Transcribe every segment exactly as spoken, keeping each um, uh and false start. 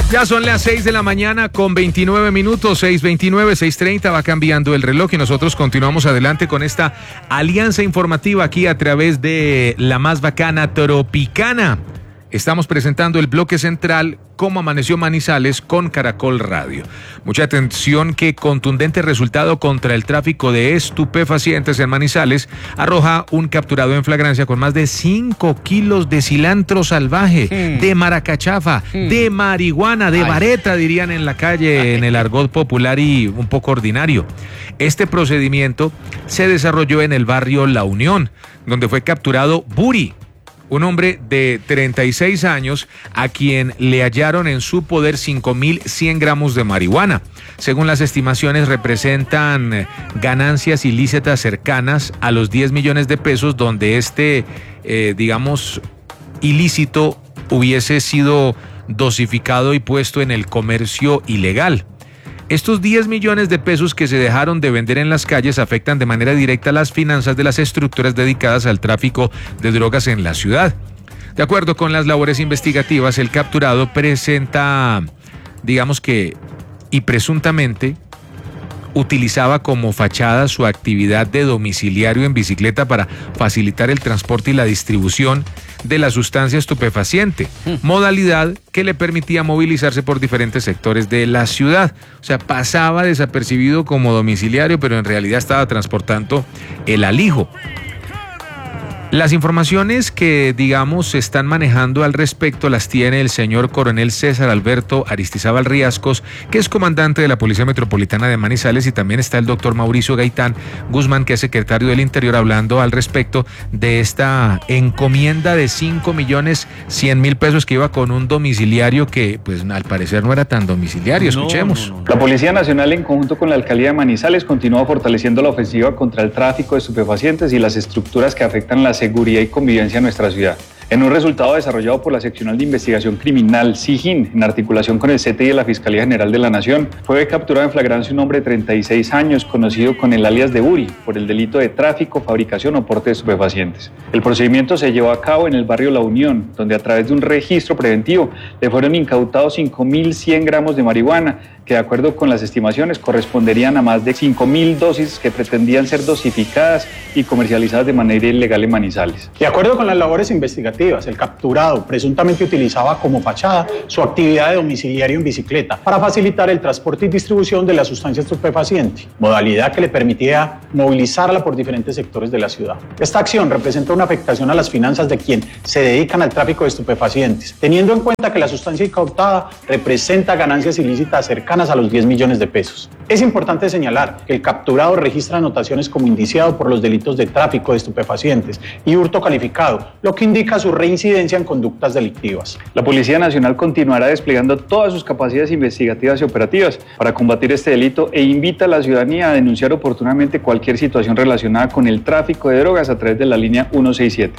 Ya son las seis de la mañana con veintinueve minutos, seis veintinueve, seis treinta, va cambiando el reloj y nosotros continuamos adelante con esta alianza informativa aquí a través de la más bacana Tropicana. Estamos presentando el bloque central Cómo amaneció Manizales con Caracol Radio. Mucha atención que contundente resultado contra el tráfico de estupefacientes en Manizales arroja un capturado en flagrancia con más de cinco kilos de cilantro salvaje, hmm. de maracachafa, hmm. de marihuana, de Ay. vareta, dirían en la calle, Ay. en el argot popular y un poco ordinario. Este procedimiento se desarrolló en el barrio La Unión, donde fue capturado Buri, un hombre de treinta y seis años a quien le hallaron en su poder cinco mil cien gramos de marihuana. Según las estimaciones, representan ganancias ilícitas cercanas a los diez millones de pesos, donde este, eh, digamos, ilícito hubiese sido dosificado y puesto en el comercio ilegal. Estos diez millones de pesos que se dejaron de vender en las calles afectan de manera directa las finanzas de las estructuras dedicadas al tráfico de drogas en la ciudad. De acuerdo con las labores investigativas, el capturado presenta, digamos que, y presuntamente, utilizaba como fachada su actividad de domiciliario en bicicleta para facilitar el transporte y la distribución de la sustancia estupefaciente, modalidad que le permitía movilizarse por diferentes sectores de la ciudad. O sea, pasaba desapercibido como domiciliario, pero en realidad estaba transportando el alijo. Las informaciones que, digamos, se están manejando al respecto las tiene el señor coronel César Alberto Aristizábal Riascos, que es comandante de la Policía Metropolitana de Manizales, y también está el doctor Mauricio Gaitán Guzmán, que es secretario del Interior, hablando al respecto de esta encomienda de cinco millones cien mil pesos que iba con un domiciliario que, pues, al parecer no era tan domiciliario. Escuchemos. No, no, no. La Policía Nacional, en conjunto con la Alcaldía de Manizales, continúa fortaleciendo la ofensiva contra el tráfico de estupefacientes y las estructuras que afectan las seguridad y convivencia en nuestra ciudad. En un resultado desarrollado por la Seccional de Investigación Criminal, SIGIN, en articulación con el C T I de la Fiscalía General de la Nación, fue capturado en flagrancia un hombre de treinta y seis años, conocido con el alias de Buri, por el delito de tráfico, fabricación o porte de estupefacientes. El procedimiento se llevó a cabo en el barrio La Unión, donde a través de un registro preventivo le fueron incautados cinco mil cien gramos de marihuana, que de acuerdo con las estimaciones corresponderían a más de cinco mil dosis que pretendían ser dosificadas y comercializadas de manera ilegal en Manizales. De acuerdo con las labores investigativas, el capturado presuntamente utilizaba como fachada su actividad de domiciliario en bicicleta para facilitar el transporte y distribución de la sustancia estupefaciente, modalidad que le permitía movilizarla por diferentes sectores de la ciudad. Esta acción representa una afectación a las finanzas de quien se dedican al tráfico de estupefacientes, teniendo en cuenta que la sustancia incautada representa ganancias ilícitas cercanas a los diez millones de pesos. Es importante señalar que el capturado registra anotaciones como indiciado por los delitos de tráfico de estupefacientes y hurto calificado, lo que indica su reincidencia en conductas delictivas. La Policía Nacional continuará desplegando todas sus capacidades investigativas y operativas para combatir este delito e invita a la ciudadanía a denunciar oportunamente cualquier situación relacionada con el tráfico de drogas a través de la línea ciento sesenta y siete.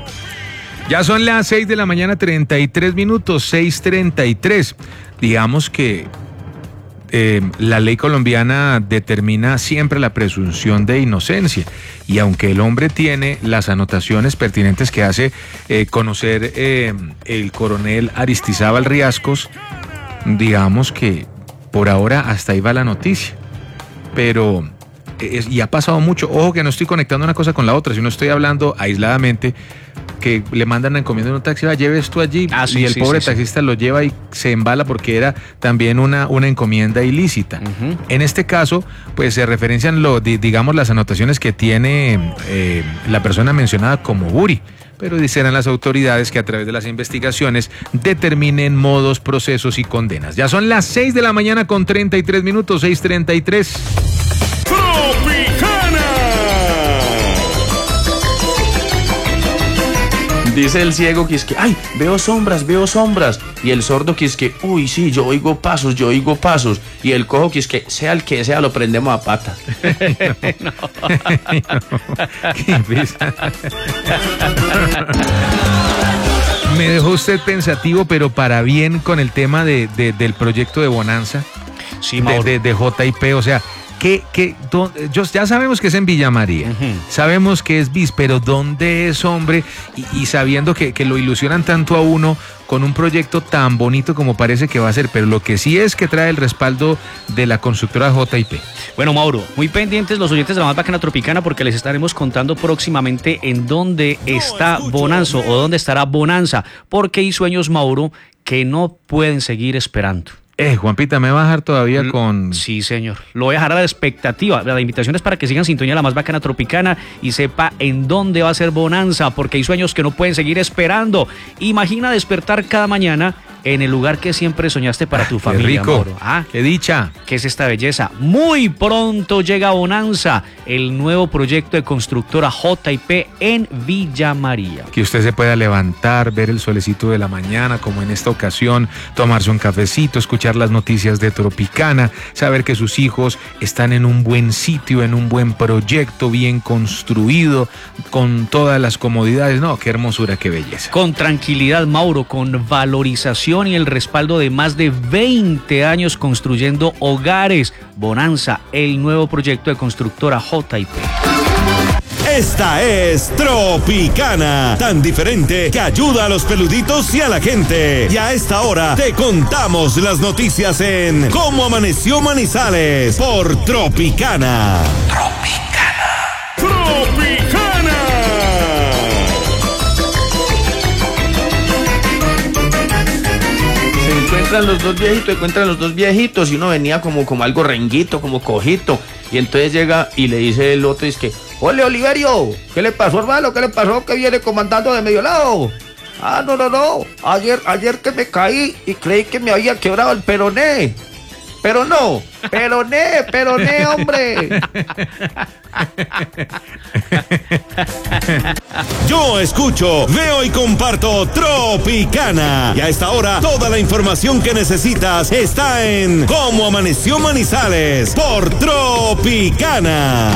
Ya son las seis de la mañana, treinta y tres minutos, seis treinta y tres. Digamos que Eh, la ley colombiana determina siempre la presunción de inocencia, y aunque el hombre tiene las anotaciones pertinentes que hace eh, conocer eh, el coronel Aristizábal Riascos, digamos que por ahora hasta ahí va la noticia, pero es, y ha pasado mucho. Ojo que no estoy conectando una cosa con la otra, sino estoy hablando aisladamente, que le mandan a encomienda en un taxi, va, lleve esto allí, ah, sí, y el sí, pobre sí, taxista sí. lo lleva y se embala porque era también una, una encomienda ilícita. Uh-huh. En este caso, pues se referencian, lo, digamos, las anotaciones que tiene eh, la persona mencionada como Buri, pero serán las autoridades que a través de las investigaciones determinen modos, procesos y condenas. Ya son las seis de la mañana con treinta y tres minutos, seis treinta y tres. Dice el ciego que es que, ay, veo sombras, veo sombras. Y el sordo que es que, uy, sí, yo oigo pasos, yo oigo pasos. Y el cojo que es que, sea el que sea, lo prendemos a pata. No. Qué risa. Me dejó usted pensativo, pero para bien, con el tema de, de, del proyecto de Bonanza, sí, de, de, de J I P, o sea, que, que don, yo, ya sabemos que es en Villa María, uh-huh. sabemos que es bis, pero ¿dónde es, hombre? Y, y sabiendo que, que lo ilusionan tanto a uno con un proyecto tan bonito como parece que va a ser, pero lo que sí es que trae el respaldo de la constructora J y P. Bueno, Mauro, muy pendientes los oyentes de la más bacana tropicana porque les estaremos contando próximamente en dónde está Bonanza o dónde estará Bonanza, porque hay sueños, Mauro, que no pueden seguir esperando. Eh, Juanpita, ¿me va a dejar todavía con...? Sí, señor. Lo voy a dejar a la expectativa. La invitación es para que sigan sintonía la más bacana tropicana y sepa en dónde va a ser Bonanza, porque hay sueños que no pueden seguir esperando. Imagina despertar cada mañana en el lugar que siempre soñaste para tu ah, familia, qué rico. Mauro. Ah, qué dicha. ¿Qué es esta belleza? Muy pronto llega Bonanza, el nuevo proyecto de constructora J y P en Villa María. Que usted se pueda levantar, ver el solecito de la mañana, como en esta ocasión, tomarse un cafecito, escuchar las noticias de Tropicana, saber que sus hijos están en un buen sitio, en un buen proyecto, bien construido, con todas las comodidades. No, qué hermosura, qué belleza. Con tranquilidad, Mauro, con valorización y el respaldo de más de veinte años construyendo hogares. Bonanza, el nuevo proyecto de constructora J y P. Esta es Tropicana, tan diferente que ayuda a los peluditos y a la gente. Y a esta hora te contamos las noticias en Cómo Amaneció Manizales por Tropicana. Tropicana. Tropicana. Se encuentran los dos viejitos, se encuentran los dos viejitos y uno venía como, como algo renguito, como cojito. Y entonces llega y le dice el otro, es que, ¡ole, Oliverio! ¿Qué le pasó, hermano? ¿Qué le pasó? ¿Que viene comandando de medio lado? Ah, no, no, no. Ayer, ayer que me caí y creí que me había quebrado el peroné. Pero no, peroné, peroné, hombre. Yo escucho, veo y comparto Tropicana. Y a esta hora, toda la información que necesitas está en Cómo Amaneció Manizales por Tropicana.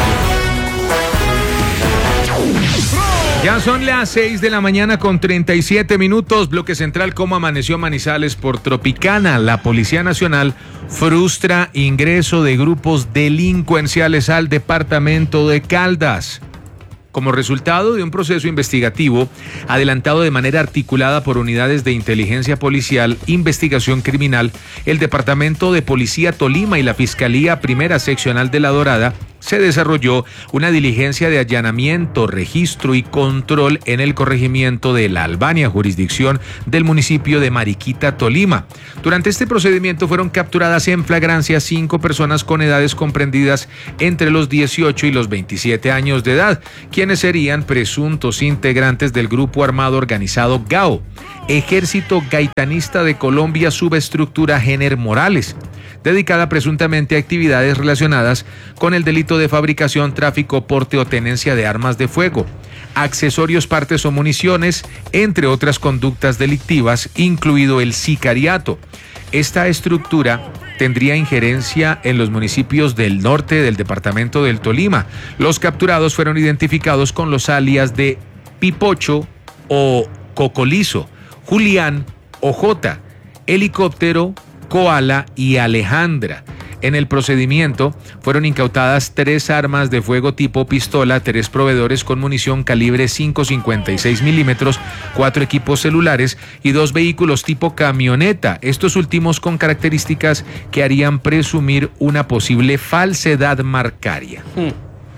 Ya son las seis de la mañana con treinta y siete minutos. Bloque central, Cómo Amaneció Manizales por Tropicana. La Policía Nacional frustra ingreso de grupos delincuenciales al departamento de Caldas. Como resultado de un proceso investigativo adelantado de manera articulada por unidades de inteligencia policial, investigación criminal, el Departamento de Policía Tolima y la Fiscalía Primera Seccional de La Dorada, se desarrolló una diligencia de allanamiento, registro y control en el corregimiento de La Albania, jurisdicción del municipio de Mariquita, Tolima. Durante este procedimiento fueron capturadas en flagrancia cinco personas con edades comprendidas entre los dieciocho y los veintisiete años de edad, quienes serían presuntos integrantes del grupo armado organizado G A O, Ejército Gaitanista de Colombia, subestructura Géner Morales, dedicada presuntamente a actividades relacionadas con el delito de fabricación, tráfico, porte o tenencia de armas de fuego, accesorios, partes o municiones, entre otras conductas delictivas, incluido el sicariato. Esta estructura tendría injerencia en los municipios del norte del departamento del Tolima. Los capturados fueron identificados con los alias de Pipocho o Cocolizo, Julián o Jota, Helicóptero, Koala y Alejandra. En el procedimiento fueron incautadas tres armas de fuego tipo pistola, tres proveedores con munición calibre cinco cincuenta y seis milímetros, cuatro equipos celulares y dos vehículos tipo camioneta, estos últimos con características que harían presumir una posible falsedad marcaria. Hmm.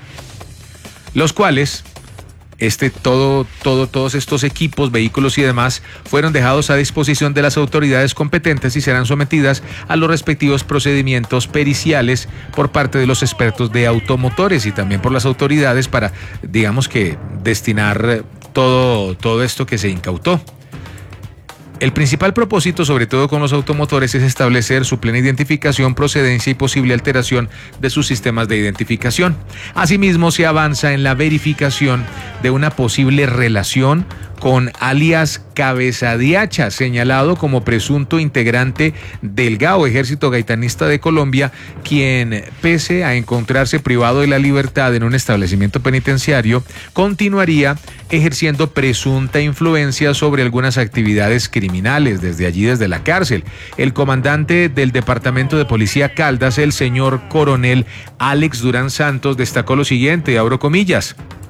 Los cuales... Este, todo, todo, todos estos equipos, vehículos y demás fueron dejados a disposición de las autoridades competentes y serán sometidas a los respectivos procedimientos periciales por parte de los expertos de automotores y también por las autoridades para, digamos que, destinar todo, todo esto que se incautó. El principal propósito, sobre todo con los automotores, es establecer su plena identificación, procedencia y posible alteración de sus sistemas de identificación. Asimismo, se avanza en la verificación de una posible relación con alias Cabeza de Hacha, señalado como presunto integrante del G A O, Ejército Gaitanista de Colombia, quien, pese a encontrarse privado de la libertad en un establecimiento penitenciario, continuaría ejerciendo presunta influencia sobre algunas actividades criminales desde allí, desde la cárcel. El comandante del Departamento de Policía Caldas, el señor coronel Alex Durán Santos, destacó lo siguiente, abro comillas: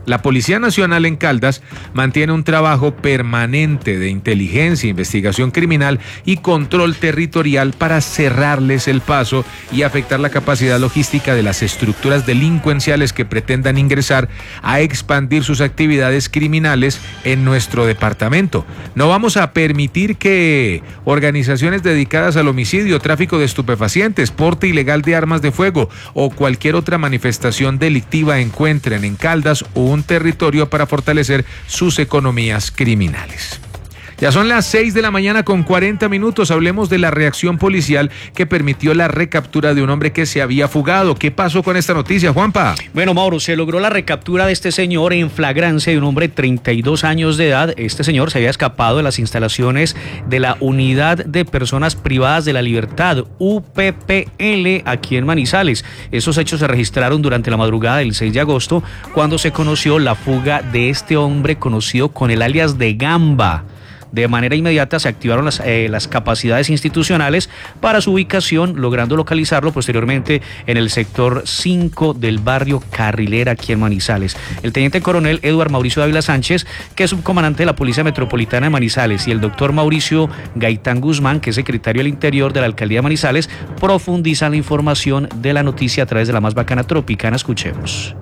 La Policía Nacional en Caldas mantiene un trabajo permanente de inteligencia, investigación criminal y control territorial para cerrarles el paso y afectar la capacidad logística de las estructuras delincuenciales que pretendan ingresar a expandir sus actividades criminales en nuestro departamento. No vamos a permitir que organizaciones dedicadas al homicidio, tráfico de estupefacientes, porte ilegal de armas de fuego o cualquier otra manifestación delictiva encuentren en Caldas un territorio para fortalecer sus economías criminales. Ya son las seis de la mañana con cuarenta minutos. Hablemos de la reacción policial que permitió la recaptura de un hombre que se había fugado. ¿Qué pasó con esta noticia, Juanpa? Bueno, Mauro, se logró la recaptura de este señor en flagrancia de un hombre de treinta y dos años de edad. Este señor se había escapado de las instalaciones de la Unidad de Personas Privadas de la Libertad, U P P L, aquí en Manizales. Esos hechos se registraron durante la madrugada del seis de agosto, cuando se conoció la fuga de este hombre conocido con el alias de Gamba. De manera inmediata se activaron las, eh, las capacidades institucionales para su ubicación, logrando localizarlo posteriormente en el sector cinco del barrio Carrilera, aquí en Manizales. El teniente coronel Eduardo Mauricio Dávila Sánchez, que es subcomandante de la Policía Metropolitana de Manizales, y el doctor Mauricio Gaitán Guzmán, que es secretario del Interior de la Alcaldía de Manizales, profundizan la información de la noticia a través de la más bacana Tropicana. Escuchemos.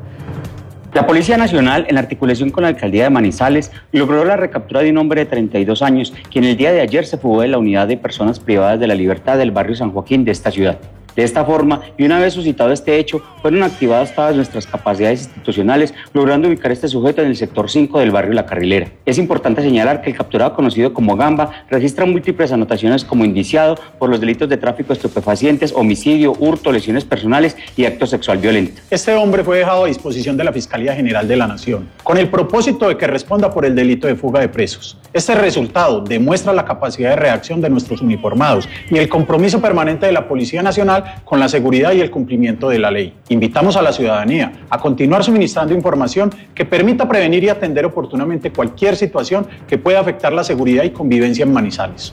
La Policía Nacional, en articulación con la Alcaldía de Manizales, logró la recaptura de un hombre de treinta y dos años, quien el día de ayer se fugó de la Unidad de Personas Privadas de la Libertad del barrio San Joaquín de esta ciudad. De esta forma, y una vez suscitado este hecho, fueron activadas todas nuestras capacidades institucionales, logrando ubicar a este sujeto en el sector cinco del barrio La Carrilera. Es importante señalar que el capturado, conocido como Gamba, registra múltiples anotaciones como indiciado por los delitos de tráfico de estupefacientes, homicidio, hurto, lesiones personales y acto sexual violento. Este hombre fue dejado a disposición de la Fiscalía General de la Nación, con el propósito de que responda por el delito de fuga de presos. Este resultado demuestra la capacidad de reacción de nuestros uniformados y el compromiso permanente de la Policía Nacional con la seguridad y el cumplimiento de la ley. Invitamos a la ciudadanía a continuar suministrando información que permita prevenir y atender oportunamente cualquier situación que pueda afectar la seguridad y convivencia en Manizales.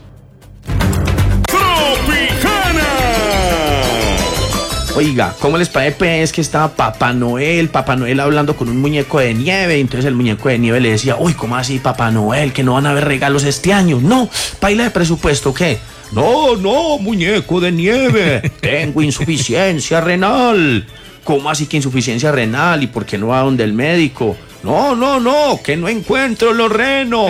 Oiga, ¿cómo les parece? Es que estaba Papá Noel, Papá Noel hablando con un muñeco de nieve, y entonces el muñeco de nieve le decía, uy, ¿cómo así, Papá Noel? Que no van a haber regalos este año. No, paila de presupuesto, ¿qué? No, no, muñeco de nieve, tengo insuficiencia renal. ¿Cómo así que insuficiencia renal? ¿Y por qué no va donde el médico? No, no, no, que no encuentro los renos.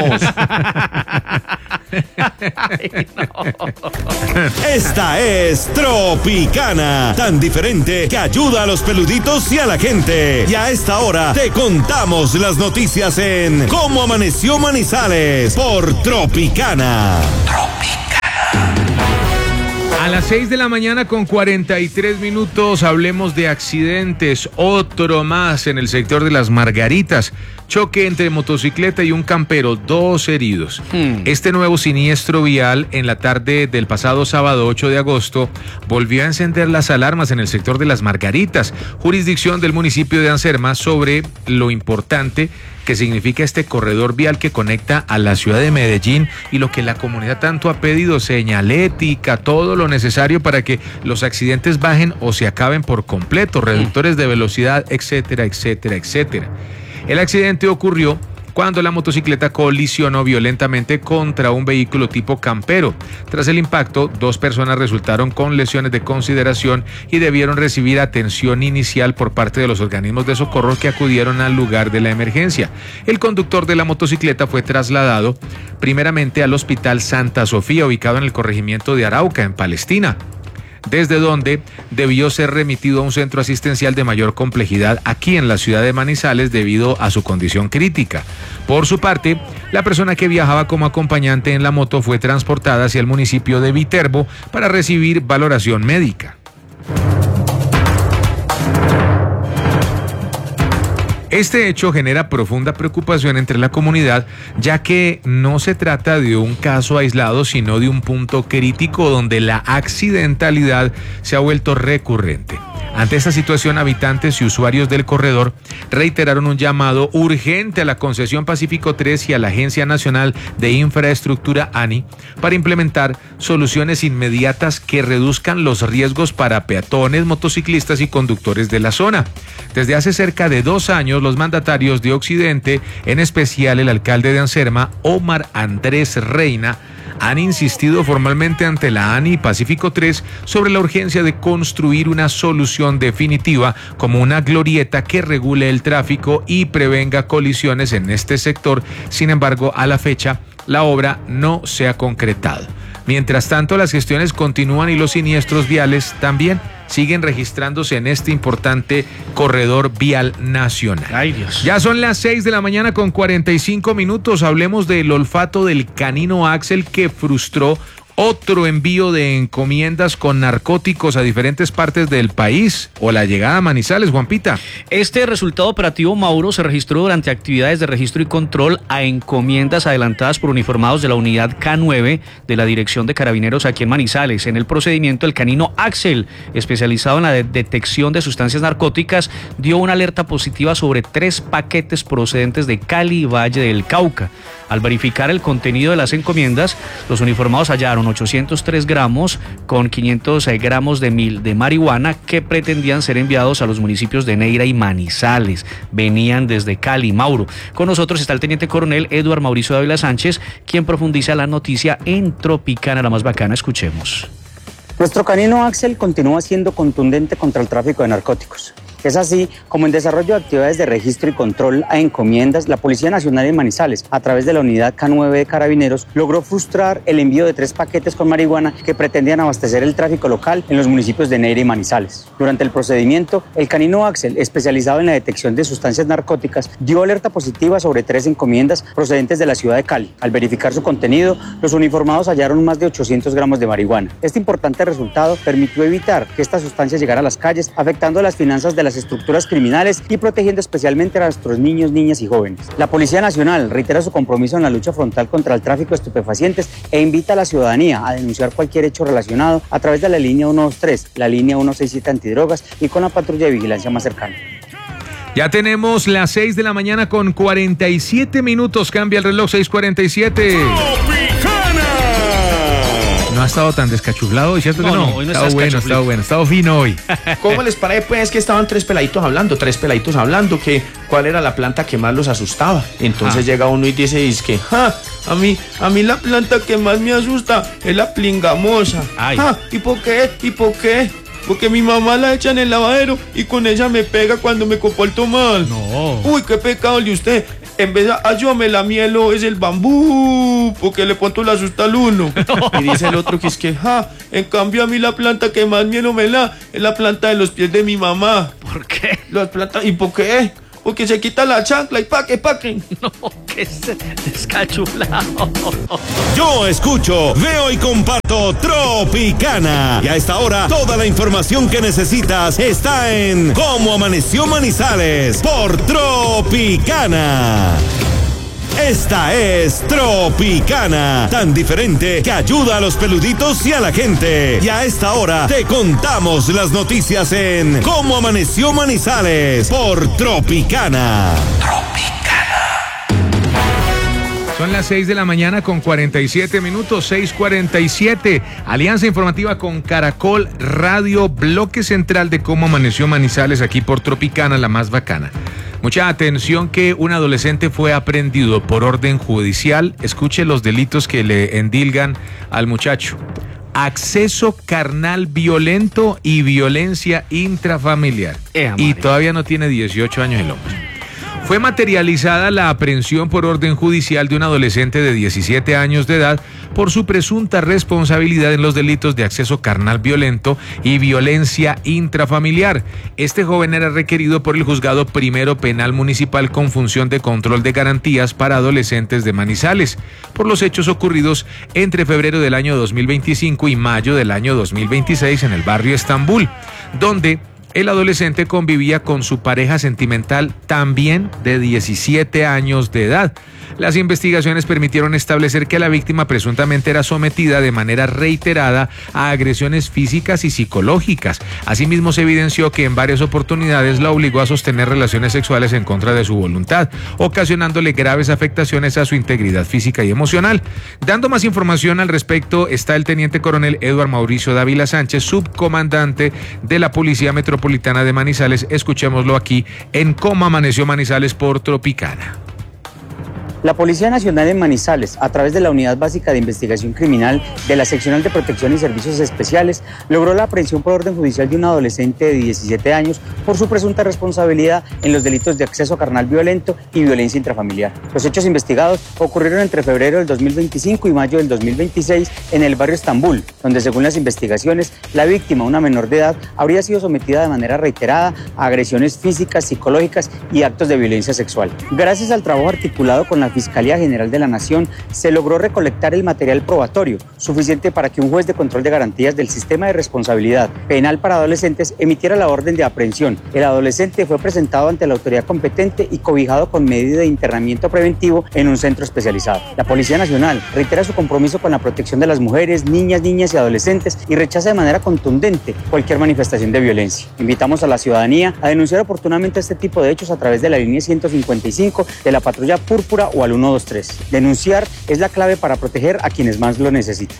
Ay, no. Esta es Tropicana, tan diferente que ayuda a los peluditos y a la gente. Y a esta hora te contamos las noticias en Cómo Amaneció Manizales por Tropicana. A las seis de la mañana con cuarenta y tres minutos hablemos de accidentes, otro más en el sector de Las Margaritas. Choque entre motocicleta y un campero, dos heridos. Hmm. Este nuevo siniestro vial en la tarde del pasado sábado ocho de agosto volvió a encender las alarmas en el sector de Las Margaritas, jurisdicción del municipio de Anserma, sobre lo importante que significa este corredor vial que conecta a la ciudad de Medellín y lo que la comunidad tanto ha pedido: señalética, todo lo necesario para que los accidentes bajen o se acaben por completo, reductores de velocidad, etcétera, etcétera, etcétera. El accidente ocurrió cuando la motocicleta colisionó violentamente contra un vehículo tipo campero. Tras el impacto, dos personas resultaron con lesiones de consideración y debieron recibir atención inicial por parte de los organismos de socorro que acudieron al lugar de la emergencia. El conductor de la motocicleta fue trasladado primeramente al Hospital Santa Sofía, ubicado en el corregimiento de Arauca, en Palestina, desde donde debió ser remitido a un centro asistencial de mayor complejidad aquí en la ciudad de Manizales debido a su condición crítica. Por su parte, la persona que viajaba como acompañante en la moto fue transportada hacia el municipio de Viterbo para recibir valoración médica. Este hecho genera profunda preocupación entre la comunidad, ya que no se trata de un caso aislado, sino de un punto crítico donde la accidentalidad se ha vuelto recurrente. Ante esta situación, habitantes y usuarios del corredor reiteraron un llamado urgente a la concesión Pacífico tres y a la Agencia Nacional de Infraestructura ANI para implementar soluciones inmediatas que reduzcan los riesgos para peatones, motociclistas y conductores de la zona. Desde hace cerca de dos años, los mandatarios de Occidente, en especial el alcalde de Anserma, Omar Andrés Reina, han insistido formalmente ante la ANI y Pacífico tres sobre la urgencia de construir una solución definitiva como una glorieta que regule el tráfico y prevenga colisiones en este sector. Sin embargo, a la fecha, la obra no se ha concretado. Mientras tanto, las gestiones continúan y los siniestros viales también siguen registrándose en este importante corredor vial nacional. Ay, Dios. Ya son las seis de la mañana con cuarenta y cinco minutos. Hablemos del olfato del canino Axel que frustró otro envío de encomiendas con narcóticos a diferentes partes del país, o la llegada a Manizales, Juanpita. Este resultado operativo, Mauro, se registró durante actividades de registro y control a encomiendas adelantadas por uniformados de la unidad K nueve de la Dirección de Carabineros aquí en Manizales. En el procedimiento, el canino Axel, especializado en la de detección de sustancias narcóticas, dio una alerta positiva sobre tres paquetes procedentes de Cali y Valle del Cauca. Al verificar el contenido de las encomiendas, los uniformados hallaron ochocientos tres gramos con quinientos gramos de mil de marihuana que pretendían ser enviados a los municipios de Neira y Manizales. Venían desde Cali. Mauro, con nosotros está el teniente coronel Eduard Mauricio Dávila Sánchez, quien profundiza la noticia en Tropicana, la más bacana. Escuchemos. Nuestro canino Axel continúa siendo contundente contra el tráfico de narcóticos. Es así como en desarrollo de actividades de registro y control a encomiendas, la Policía Nacional en Manizales, a través de la unidad K nueve de Carabineros, logró frustrar el envío de tres paquetes con marihuana que pretendían abastecer el tráfico local en los municipios de Neira y Manizales. Durante el procedimiento, el canino Axel, especializado en la detección de sustancias narcóticas, dio alerta positiva sobre tres encomiendas procedentes de la ciudad de Cali. Al verificar su contenido, los uniformados hallaron más de ochocientos gramos de marihuana. Este importante resultado permitió evitar que esta sustancia llegara a las calles, afectando las finanzas de las estructuras criminales y protegiendo especialmente a nuestros niños, niñas y jóvenes. La Policía Nacional reitera su compromiso en la lucha frontal contra el tráfico de estupefacientes e invita a la ciudadanía a denunciar cualquier hecho relacionado a través de la línea ciento veintitrés, la línea ciento sesenta y siete antidrogas y con la patrulla de vigilancia más cercana. Ya tenemos las seis de la mañana con cuarenta y siete minutos. Cambia el reloj, seis cuarenta y siete. No ha estado tan descachuflado, ¿cierto que no? No, no, hoy no está bueno, está bueno, está fino hoy. ¿Cómo les parece pues que estaban tres peladitos hablando, tres peladitos hablando, que cuál era la planta que más los asustaba? Entonces ah. llega uno y dice, es que, ja, a mí, a mí la planta que más me asusta es la plingamosa. Ay. Ja, ¿y por qué? ¿Y por qué? Porque mi mamá la echa en el lavadero y con ella me pega cuando me comporto mal. No. Uy, qué pecado de usted. En vez de ayúdame la mielo es el bambú, porque le pongo la asusta al uno. Y dice el otro que es que, ja, en cambio a mí la planta que más miedo me da es la planta de los pies de mi mamá. ¿Por qué? Las plantas, ¿y por qué? Porque se quita la chancla y paque, paque. No, que es descachuflado. Yo escucho, veo y comparto Tropicana. Y a esta hora, toda la información que necesitas está en Cómo Amaneció Manizales por Tropicana. Esta es Tropicana, tan diferente que ayuda a los peluditos y a la gente. Y a esta hora te contamos las noticias en Cómo Amaneció Manizales por Tropicana. Tropicana. Son las seis de la mañana con cuarenta y siete minutos, seis cuarenta y siete. Alianza informativa con Caracol Radio, bloque central de Cómo Amaneció Manizales, aquí por Tropicana, la más bacana. Mucha atención que un adolescente fue aprehendido por orden judicial. Escuche los delitos que le endilgan al muchacho: acceso carnal violento y violencia intrafamiliar. Eh, y todavía no tiene dieciocho años el hombre. Fue materializada la aprehensión por orden judicial de un adolescente de diecisiete años de edad por su presunta responsabilidad en los delitos de acceso carnal violento y violencia intrafamiliar. Este joven era requerido por el Juzgado Primero Penal Municipal con función de control de garantías para adolescentes de Manizales por los hechos ocurridos entre febrero del año dos mil veinticinco y mayo del año dos mil veintiséis en el barrio Estambul, donde el adolescente convivía con su pareja sentimental también de diecisiete años de edad. Las investigaciones permitieron establecer que la víctima presuntamente era sometida de manera reiterada a agresiones físicas y psicológicas. Asimismo, se evidenció que en varias oportunidades la obligó a sostener relaciones sexuales en contra de su voluntad, ocasionándole graves afectaciones a su integridad física y emocional. Dando más información al respecto está el teniente coronel Eduardo Mauricio Dávila Sánchez, subcomandante de la Policía Metropolitana de Manizales. Escuchémoslo aquí en Cómo Amaneció Manizales por Tropicana. La Policía Nacional en Manizales, a través de la Unidad Básica de Investigación Criminal de la Seccional de Protección y Servicios Especiales, logró la aprehensión por orden judicial de un adolescente de diecisiete años por su presunta responsabilidad en los delitos de acceso carnal violento y violencia intrafamiliar. Los hechos investigados ocurrieron entre febrero del dos mil veinticinco y mayo del dos mil veintiséis en el barrio Estambul, donde según las investigaciones, la víctima, una menor de edad, habría sido sometida de manera reiterada a agresiones físicas, psicológicas y actos de violencia sexual. Gracias al trabajo articulado con la Fiscalía General de la Nación, se logró recolectar el material probatorio suficiente para que un juez de control de garantías del Sistema de Responsabilidad Penal para Adolescentes emitiera la orden de aprehensión. El adolescente fue presentado ante la autoridad competente y cobijado con medida de internamiento preventivo en un centro especializado. La Policía Nacional reitera su compromiso con la protección de las mujeres, niñas, niñas y adolescentes y rechaza de manera contundente cualquier manifestación de violencia. Invitamos a la ciudadanía a denunciar oportunamente este tipo de hechos a través de la línea ciento cincuenta y cinco de la Patrulla Púrpura o al uno dos tres. Denunciar es la clave para proteger a quienes más lo necesitan.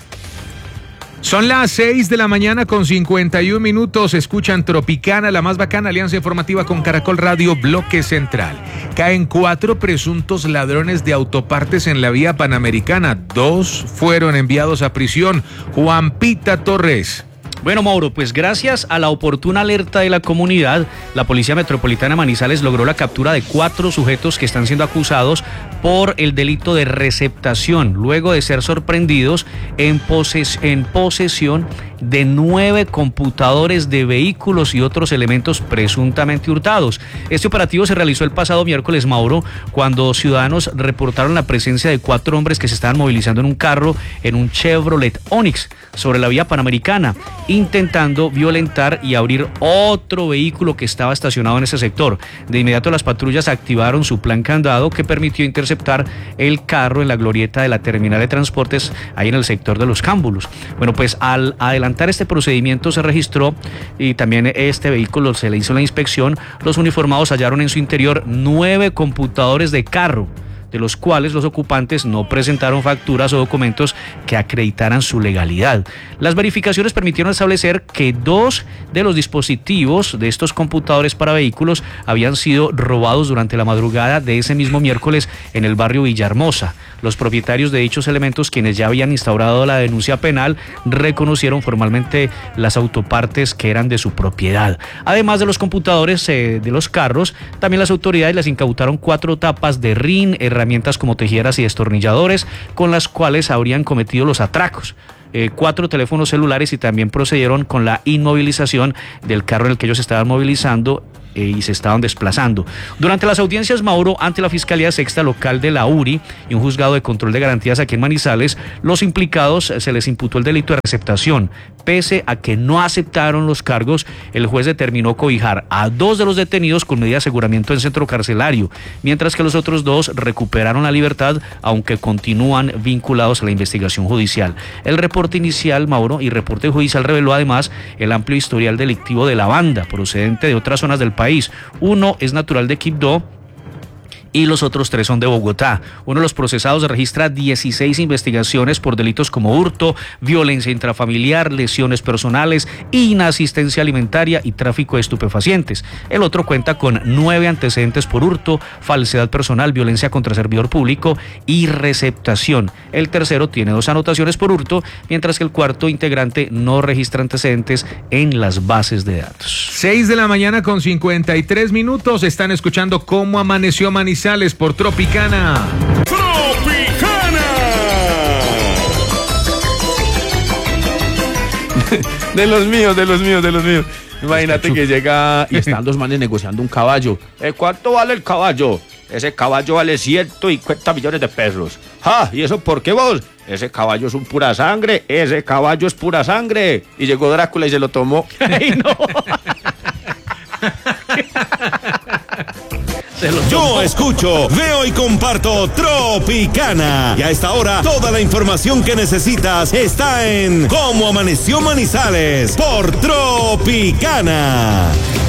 Son las seis de la mañana con cincuenta y un minutos. Escuchan Tropicana, la más bacana, alianza informativa con Caracol Radio, Bloque Central. Caen cuatro presuntos ladrones de autopartes en la vía Panamericana. Dos fueron enviados a prisión. Juan Pita Torres. Bueno, Mauro, pues gracias a la oportuna alerta de la comunidad, la Policía Metropolitana Manizales logró la captura de cuatro sujetos que están siendo acusados por el delito de receptación, luego de ser sorprendidos en, poses- en posesión de nueve computadores de vehículos y otros elementos presuntamente hurtados. Este operativo se realizó el pasado miércoles, Mauro, cuando ciudadanos reportaron la presencia de cuatro hombres que se estaban movilizando en un carro en un Chevrolet Onix sobre la vía Panamericana, intentando violentar y abrir otro vehículo que estaba estacionado en ese sector. De inmediato las patrullas activaron su plan candado que permitió interceptar el carro en la glorieta de la terminal de transportes ahí en el sector de Los Cámbulos. Bueno, pues al adelantar este procedimiento se registró y también este vehículo se le hizo la inspección. Los uniformados hallaron en su interior nueve computadores de carro, de los cuales los ocupantes no presentaron facturas o documentos que acreditaran su legalidad. Las verificaciones permitieron establecer que dos de los dispositivos de estos computadores para vehículos habían sido robados durante la madrugada de ese mismo miércoles en el barrio Villahermosa. Los propietarios de dichos elementos, quienes ya habían instaurado la denuncia penal, reconocieron formalmente las autopartes que eran de su propiedad. Además de los computadores eh, de los carros, también las autoridades les incautaron cuatro tapas de R I N, herramientas como tejeras y destornilladores con las cuales habrían cometido los atracos. Eh, cuatro teléfonos celulares y también procedieron con la inmovilización del carro en el que ellos estaban movilizando eh, y se estaban desplazando. Durante las audiencias, Mauro, ante la Fiscalía Sexta Local de la U R I y un juzgado de control de garantías aquí en Manizales, los implicados se les imputó el delito de receptación. Pese a que no aceptaron los cargos, el juez determinó cobijar a dos de los detenidos con medida de aseguramiento en centro carcelario, mientras que los otros dos recuperaron la libertad, aunque continúan vinculados a la investigación judicial. El reporte inicial, Mauro, y reporte judicial reveló además el amplio historial delictivo de la banda, procedente de otras zonas del país. Uno es natural de Quibdó y los otros tres son de Bogotá. Uno de los procesados registra dieciséis investigaciones por delitos como hurto, violencia intrafamiliar, lesiones personales, inasistencia alimentaria y tráfico de estupefacientes. El otro cuenta con nueve antecedentes por hurto, falsedad personal, violencia contra servidor público y receptación. El tercero tiene dos anotaciones por hurto, mientras que el cuarto integrante no registra antecedentes en las bases de datos. seis de la mañana con cincuenta y tres minutos. Están escuchando Cómo Amaneció Manizales por Tropicana. ¡Tropicana! De los míos, de los míos, de los míos. Imagínate que llega y están dos manes negociando un caballo. ¿Eh, ¿Cuánto vale el caballo? Ese caballo vale ciento cincuenta millones de pesos. ¡Ja! ¿Y eso por qué vos? Ese caballo es un pura sangre. Ese caballo es pura sangre. Y llegó Drácula y se lo tomó. ¡Ay, no! Yo escucho, veo y comparto Tropicana. Y a esta hora, toda la información que necesitas está en Cómo Amaneció Manizales por Tropicana.